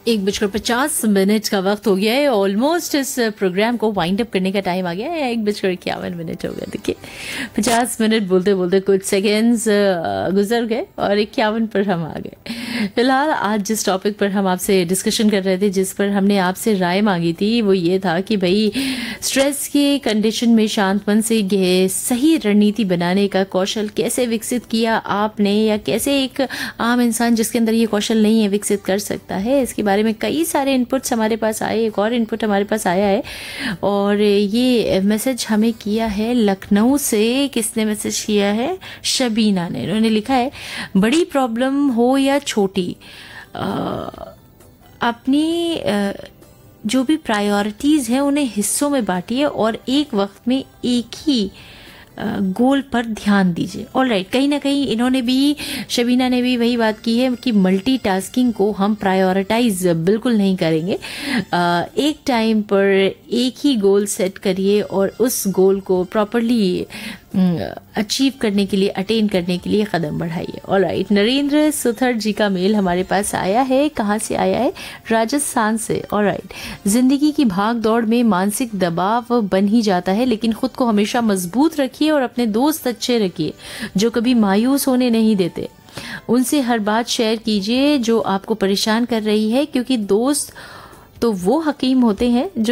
1:50 का वक्त हो गया है। ऑलमोस्ट इस प्रोग्राम को वाइंड अप करने का टाइम आ गया है। 1:51 हो गया। देखिए 50 मिनट बोलते बोलते कुछ सेकेंड्स गुजर गए और 51 पर हम आ गए। फिलहाल आज जिस टॉपिक पर हम आपसे डिस्कशन कर रहे थे, जिस पर हमने आपसे राय मांगी थी, वो ये था कि भाई स्ट्रेस के कंडीशन में शांत मन से सही रणनीति बनाने का कौशल कैसे विकसित किया आपने, या कैसे एक आम इंसान जिसके अंदर ये कौशल नहीं है विकसित कर सकता है। इसके बारे में कई सारे इनपुट्स हमारे पास आए। एक और इनपुट हमारे पास आया है और ये मैसेज हमें किया है लखनऊ से। किसने मैसेज किया है? शबीना ने। उन्होंने लिखा है, बड़ी प्रॉब्लम हो या छोटी, अपनी जो भी प्रायोरिटीज़ हैं उन्हें हिस्सों में बांटिए और एक वक्त में एक ही गोल पर ध्यान दीजिए। ऑलराइट, कहीं ना कहीं इन्होंने भी, शबीना ने भी वही बात की है कि मल्टीटास्किंग को हम प्रायोरिटाइज बिल्कुल नहीं करेंगे। एक टाइम पर एक ही गोल सेट करिए और उस गोल को प्रॉपरली अचीव करने के लिए, अटेन करने के लिए कदम बढ़ाइए। ऑलराइट, नरेंद्र सुथर जी का मेल हमारे पास आया है। कहाँ से आया है? राजस्थान से। ऑलराइट, जिंदगी की भाग दौड़ में मानसिक दबाव बन ही जाता है, लेकिन खुद को हमेशा मजबूत रखिए और अपने दोस्त अच्छे रखिए जो कभी मायूस होने नहीं देते। उनसे हर बात शेयर कीजिए जो आपको परेशान कर रही है, क्योंकि दोस्त तो वो हकीम होते हैं जो